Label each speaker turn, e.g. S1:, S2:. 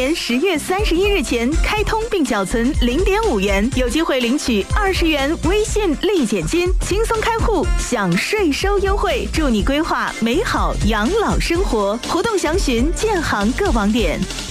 S1: 年10月31日前开通并缴存0.5元，有机会领取20元微信立减金，轻松开户享税收优惠，祝你规划美好养老生活。活动详询建行各网点。